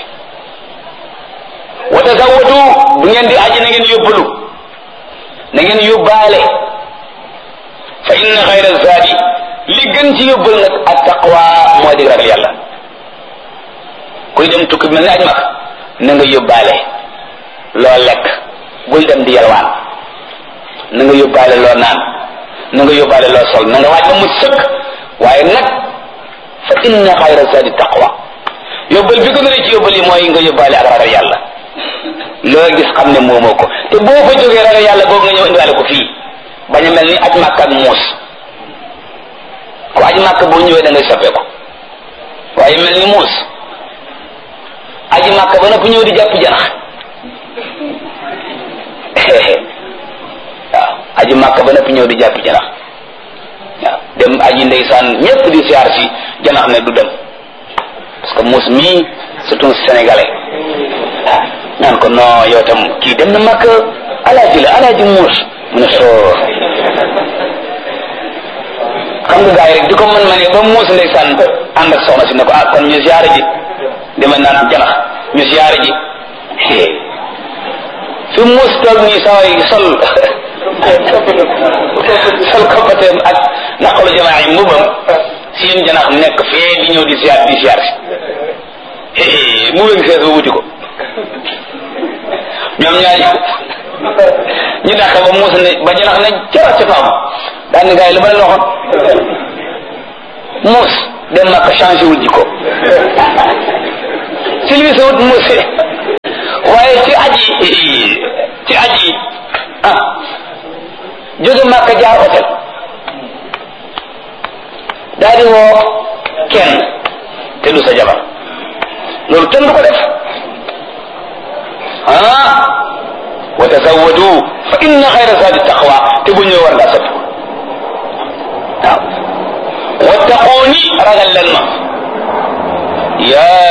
wa tazawwadu bu ngeen di aji na ngeen yóbbalu na ngeen yóbbaale fa inna xayra zaadi li gën ci yóbbal nag ak taqwa moo di ragal yàlla kuy dem tukki bi mel ni aj mag na nga yóbbaale loo lekk bul dem di yalwaan na nga yóbbaale loo naan na nga yóbbaale loo sol na nga waaj ba mu sëkk waaye nag fa inna xayra zaadi taqwa yóbbal bi gën a ci yóbbal yi mooy nga yóbbaale ak ragal yàlla loo gis xam ne moomoo ko te boo fa jógee ragal yàlla boobu nga ñëw indiwaale ko fii bañ a mel ni aj màkk ak muus ku aj màkk boo ñëwee da ngay soppeeku waaye mel ni muus aji màkk ba noppi ñëw di jàpp janax waaw aji màkk ba noppi ñëw di jàpp janax waaw dem aji ndeysaan ñépp di siyaar si janax ne du dem parce que muus mii surtout sénégalais waaw ñaan ko non yow tam kii dem na màkk alaaji la alaaji muus mu ne soo xam nga gars yi rek di ko mën ma ne ba muus ndeysaan ànd ak soxna si ne ko ah kon ñu siyaare ji dama naan janax ñu siyaare ji fi muus toog nii saway sol koppateem ak naqalu jamaa yi mbubam seen janax nekk fee di ñëw di siyaar si mu wéng fees ba wuti ko ñoom ñaar ñu dàq ba muus ne ba janax ne cara ca faam daan ni gars yi lu ma leen waxoon muus dem nag changé wul jikko ci lii sa wut muus waaye ci aji jóge Makka jaar hôtel daal di woo kenn te du sa jabar loolu kenn du ko def wa tazawwadu fa inna xayra zaadi taqwa te bu ñëw war ngaa sëpp waaw wattaquuni ragal leen ma yaa